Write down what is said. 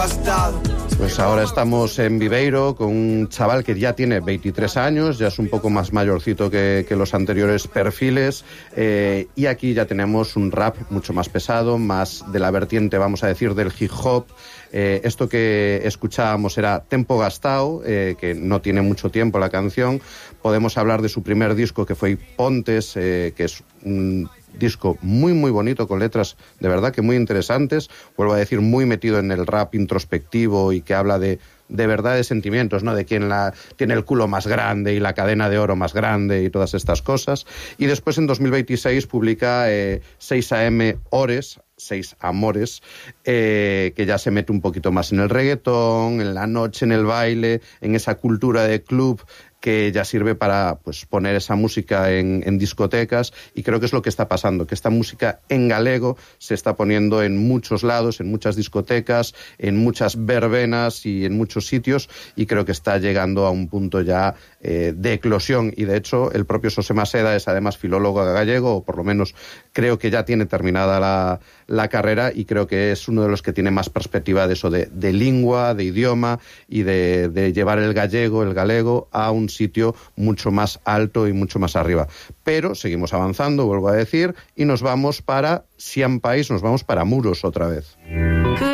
Pues ahora estamos en Viveiro con un chaval que ya tiene 23 años, ya es un poco más mayorcito que los anteriores perfiles, y aquí ya tenemos un rap mucho más pesado, más de la vertiente, vamos a decir, del hip hop. Esto que escuchábamos era Tempo Gastao, que no tiene mucho tiempo la canción. Podemos hablar de su primer disco, que fue Pontes, que es un disco muy muy bonito, con letras de verdad que muy interesantes, vuelvo a decir, muy metido en el rap introspectivo y que habla de verdad de sentimientos, ¿no? De quién tiene el culo más grande y la cadena de oro más grande y todas estas cosas. Y después en 2026 publica 6 AM Ores, 6 Amores, que ya se mete un poquito más en el reggaetón, en la noche, en el baile, en esa cultura de club que ya sirve para, pues, poner esa música en discotecas, y creo que es lo que está pasando, que esta música en galego se está poniendo en muchos lados, en muchas discotecas, en muchas verbenas y en muchos sitios, y creo que está llegando a un punto ya de eclosión. Y de hecho el propio Xosé Maseda es además filólogo gallego, o por lo menos creo que ya tiene terminada la carrera, y creo que es uno de los que tiene más perspectiva de eso, de lengua, de idioma, y de llevar el gallego, el galego, a un sitio mucho más alto y mucho más arriba. Pero seguimos avanzando, vuelvo a decir, y nos vamos para Sian País, nos vamos para Muros otra vez.